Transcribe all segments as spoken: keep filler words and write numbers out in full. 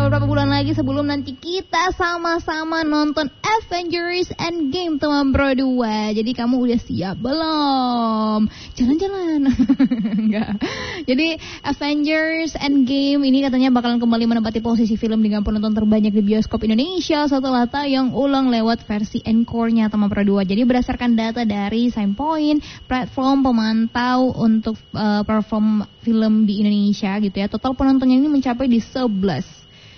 tinggal beberapa bulan lagi sebelum nanti kita sama-sama nonton Avengers Endgame teman bro dua. Jadi kamu udah siap belum? Jalan-jalan. Enggak. Jadi Avengers Endgame ini katanya bakalan kembali menempati posisi film dengan penonton terbanyak di bioskop Indonesia setelah tayang ulang lewat versi encore-nya teman bro dua. Jadi berdasarkan data dari Signpoint, platform pemantau untuk uh, perform film di Indonesia gitu ya, total penontonnya ini mencapai di sebelas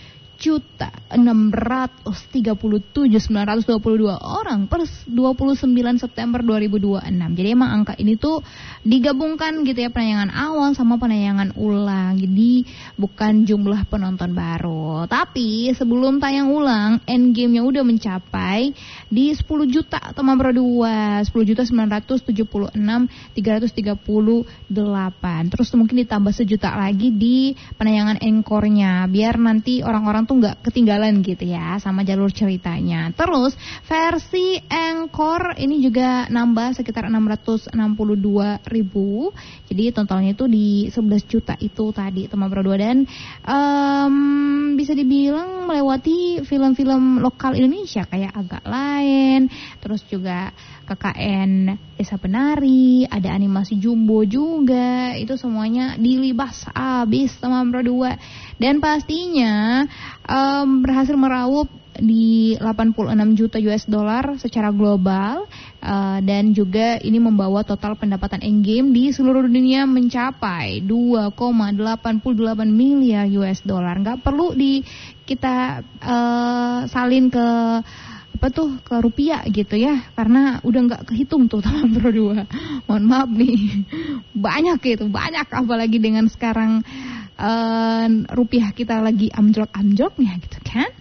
juta enam ratus tiga puluh tujuh ribu sembilan ratus dua puluh dua orang per dua puluh sembilan September dua ribu dua puluh enam. Jadi emang angka ini tuh digabungkan gitu ya, penayangan awal sama penayangan ulang. Jadi bukan jumlah penonton baru. Tapi sebelum tayang ulang, Endgame-nya udah mencapai di sepuluh juta teman bro dua, sepuluh juta sembilan ratus tujuh puluh enam ribu tiga ratus tiga puluh delapan. Terus mungkin ditambah sejuta lagi di penayangan encore-nya biar nanti orang-orang tuh nggak ketinggalan gitu ya sama jalur ceritanya. Terus versi encore ini juga nambah sekitar enam ratus enam puluh dua ribu. Jadi totalnya itu di sebelas juta itu tadi teman bro dua, dan um, bisa dibilang melewati film-film lokal Indonesia kayak Agak Lain, terus juga K K N Desa Penari, ada animasi Jumbo juga. Itu semuanya dilibas abis teman bro dua. Dan pastinya um, berhasil meraup di delapan puluh enam juta U S dollar secara global, uh, dan juga ini membawa total pendapatan Endgame di seluruh dunia mencapai dua koma delapan delapan miliar U S dollar. Nggak perlu di kita uh, salin ke apa tuh ke rupiah gitu ya, karena udah nggak kehitung tuh teman bro dua. Mohon maaf nih, banyak gitu, banyak apalagi dengan sekarang uh, rupiah kita lagi amjlok-amjloknya gitu kan.